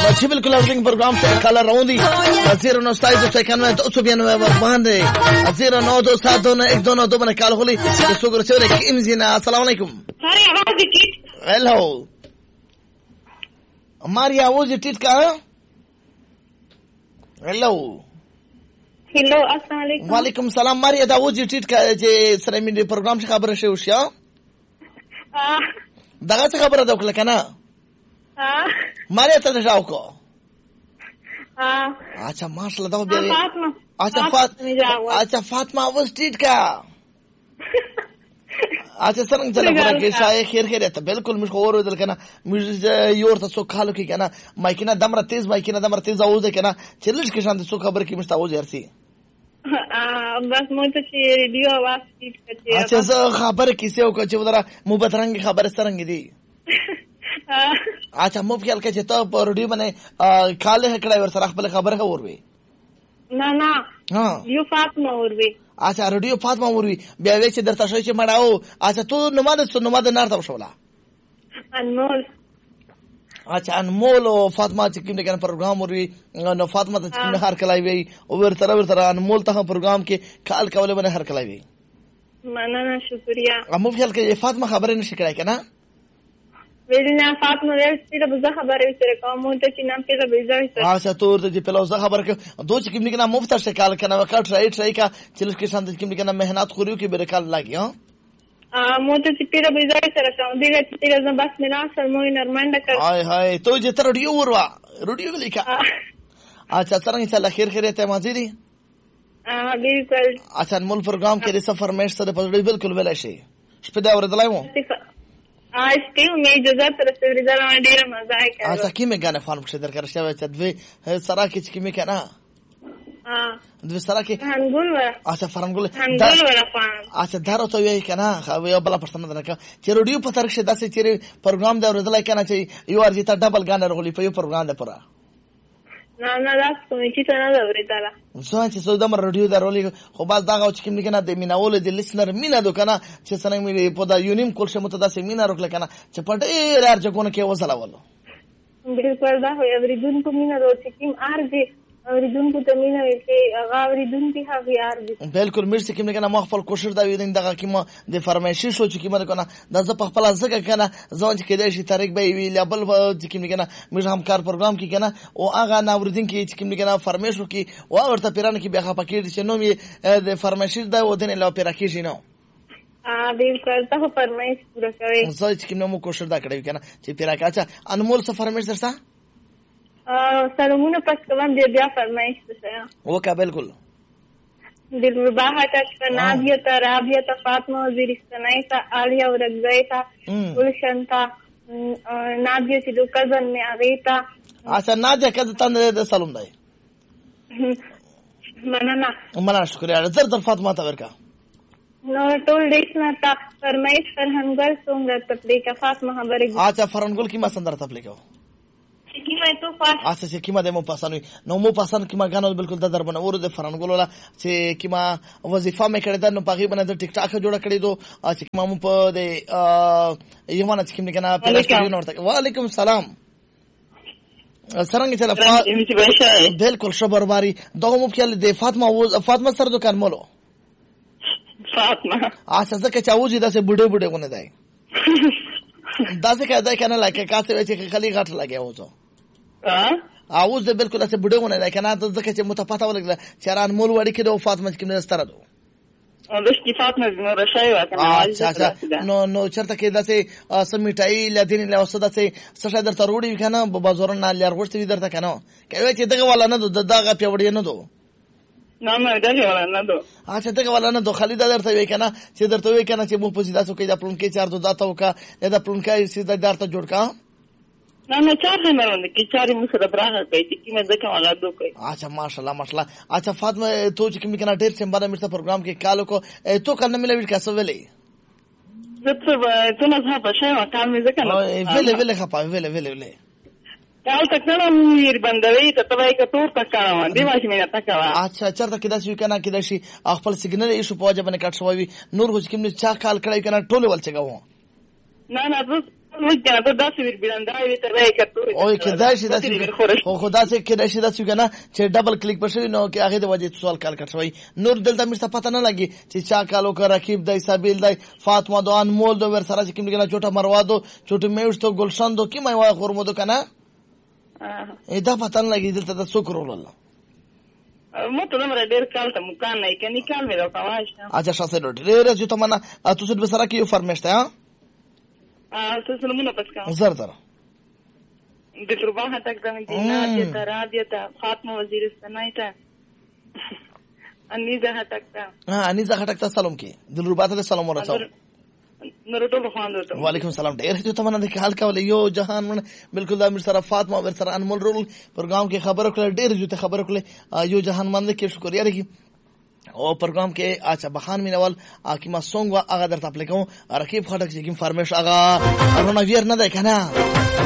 जी बिल्कुल earthing programme से कलर रहूंगी 09929292 09272122 मैंने कॉल खोली शुक्र से किमजीना अस्सलाम वालेकुम हेलो हमारी आवाज टिट का हेलो हेलो अस्सलाम वालेकुम वालेकुम सलाम मारिया आवाज टिट का जे सरे मी प्रोग्राम से खबर से उशिया दगा से खबर दो कना मारिया तो जाओ को अच्छा माशाल्लाह दो बेरे अच्छा फातिमा आवाज टिट का अच्छा सरंग चला पड़ा के शाये खैर रहता बिल्कुल मुझको और उधर कहना मुझे योर तो सो खालो की कहना माइकिना दमरा तेज आवाज है कहना चलिश के शांति सो खबर की मुझे आवाज यार सी बस मुझे तो रेडियो आवाज टिट करती है अच्छा सो खबर किसे हो कुछ उधर मुबतरंग खबर सरंग दी अच्छा मुफ ख्याल के तो रेडियो बने खाले है कड़ाई और सराख बले खबर है और भी ना हाँ यो फातिमा और भी अच्छा रेडियो फातिमा और भी बेवे से दरता सोचे मड़ाओ अच्छा तू नुमाद नार तब शोला अनमोल अच्छा अनमोल और फातिमा चिकिम ने प्रोग्राम और भी न फातिमा तो चिकिम ने हर कलाई गई और तरह अनमोल तक प्रोग्राम के खाल कवले बने हर कलाई गई मना शुक्रिया मुफ ख्याल के फातिमा खबर नहीं शिकायत है ना वेलिना फातिमा वेल बुजा खबर है तेरे का मोटे की नाम पे बेजा है अच्छा तो जी पहला उस खबर के दो चिकिम ने मुफ्त से काल करना वक्त ट्राई का चिल्स के साथ चिकिम ने मेहनत खोरियो की बेरकाल लागी हां मोटे चिपीरा बेजा है तेरे का दिगा चिपीरा बस मेरा सरमोई नरमंड कर हाय तो जे तर रेडियो वरवा रेडियो लिखा अच्छा सरंग चला खैर रहते हैं माजीरी बिल्कुल अच्छा मूल प्रोग्राम के लिए सफर में से बिल्कुल वेला शे स्पेदा और दलाइमो आज क्यों मैं जज़ा तरफ से रिजल्ट में डेरा मजा है क्या अच्छा की में गाने फार्म से दरकार शवे तदवे सरा की में कहना हां दवे सरा के हनगुल वा अच्छा फरंगुल वाला फान अच्छा दारो तो ये कहना वे बला पर्सन दरका रेडियो पतर से दस चेरे प्रोग्राम दा रिजल्ट कहना चाहिए यू आर जीता डबल गाने रोली पे प्रोग्राम दे पूरा ना रात को मी चिता ना दवरे ताला सोचे सो दम रेडियो दा रोली हो बात दागा चिकिम ने कहना दे मिना ओले दे लिसनर मिना दो कहना छे सनग मी पोदा यूनिम कोल से मुतदा से मिना रोकले कहना चपटे यार जकोन के वसला वालो बिल्कुल दा हो एवरी दिन को मिना रो चिकिम आर जे एवरी दिन को तमिना के एवरी दिन की हावी आर जे बिल्कुल मिर चिकिम ने कहना मखफल कोशिश दा दिन दागा किमा दे फरमाइशी सो चिकिम ने कहना द ज पखपला जका कहना जोन के देशी तारीख बे वी लेवल चिकिम ने कहना मिर हम कार प्रोग्राम की कहना ओ आगा ना एवरी दिन की चिकिम ने कहना फरमाइश की ओ और त पिरान की बेखा पकीर से नो मी दे फरमाइशी दा ओ दिन ला पेरा की नो बिल्कुल तो फरमाइश पूरा करे सोच कि मैं कोशिश दा कड़े कहना चे पेरा का अच्छा अनमोल से फरमाइश दरसा सलमून पस कवन दे दिया फरमाइश से वो का बिल्कुल दिल में बाहर का नादिया राबिया फातिमा वजीर सनाइता आलिया और रगैता गुलशन था नादिया की दो कजन में आ गई था अच्छा नादिया कज तन दे सलूम दे मना शुक्रिया जर फातिमा तवर का नो टोल देखना था फरमाइश फरहंगल सोंग तपलीका फातिमा खबर अच्छा फरहंगल की मसंदर तपलीका तो अच्छा से किमा दे मो पसंद नो मो पसंद किमा गानो बिल्कुल ददर बना और दे फरहंगल वाला से किमा वजीफा में करे दा नो पागी बना दे टिकटॉक जोड़ा करे दो अच्छा किमा मो प दे यमाना चिकिम ने कहना वालेकुम सलाम सरंग चला बिल्कुल शबर बारी दो मो ख्याल दे फातिमा सर दुकान मोलो फातिमा अच्छा जके चावूजी दा से बूढ़े कोने दाई दासे का दाई कहना लाके कासे वेचे खाली गाठ लगे हो तो आउज दे बिल्कुल ऐसे बूढ़े कोने दाई कहना तो जके चे मुता पता वाला चरान मोलवाड़ी के दो फातिमा की ने दस्तरा दो बस की फातिमा नो रशाई वा कहना अच्छा नो चरता के दासे समिटाई ला दिन ला वसदा से सशा दर तरोड़ी कहना बाजार ना यार गोष्ट इधर तक कहना कहवे चे दगा वाला ना दो दगा पेवड़ी ना दो ना दगा वाला ना दो अच्छा दगा वाला ना दो खाली दर तो कहना चे दर तो कहना चे मुंह पुसी दासो के अपन के चार दो दाता का या दा अपन का सीधा दर तो जोड़ का ना चार है ना की चार मुंह से ब्राह के की में दगा वाला दो के अच्छा माशाल्लाह अच्छा फातिमा तो कि कहना ढेर से बारा मिर्सा प्रोग्राम के कालो को तो करने मिले का सवेले जब तो ना था पछे काम में दगा वेले खपा वेले काल तक ना मीर बंदवे ततवाई का तोर तक का दिमाग में तक का अच्छा चरता किदा सी कहना किदा सी अखपल सिग्नल इशू पहुंचे बने काट सवाई नूर हो कि चा काल कड़ाई कहना टोले वाल चगा हो ना ممكن تداس بالبلنداوي تبعي كتو او کدا شي داسې خو خدا سي کدا شي داسې کنه چې ډبل کلیک پښوی نو کې هغه د وجه سوال کال کټوي نور دلته مې څه پته نه لګي چې چا کالو کا رکیب دای سابیل دای فاطمه دوان مول دو ور سره چې کوم کنه چوټه مروادو چوټه میوشتو گلشن دو کی مې وای خورمودو کنه دا پته نه لګي دلته د سوکرول الله مو ته مر ډیر کال ته مکان نه کني کال مې راکواش اچھا شاسه ډیر چې ته منه تاسو د سره کې فرمایشته ها تاسو نمونه پسکا زر دلربا هتك ده دينار رابية فاطمة وزيرستانايتا انيزه هتك ده انيزه هتك ته سلام کې دلربا ته سلام ورساو نورټو خوان ورته وعلیکم السلام ډیر ته مننه د حال کول یو جهان من بالکل د امیر سره فاطمه ور سره انمول رول پروګرام کې خبرو کړ ډیر جو ته خبرو کړ یو جهان من کې شکریا لري او پروګرام کې اچھا بخان مینوال اکیما سونګ وا هغه درته اپلیکو رکیب خټک چې کوم فرمیش هغه ارونه ویر نه ده کنه